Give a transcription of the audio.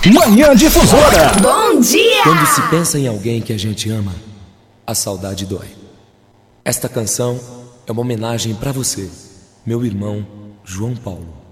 Manhã Difusora. Bom dia! Quando se pensa em alguém que a gente ama, a saudade dói. Esta canção é uma homenagem pra você, meu irmão João Paulo.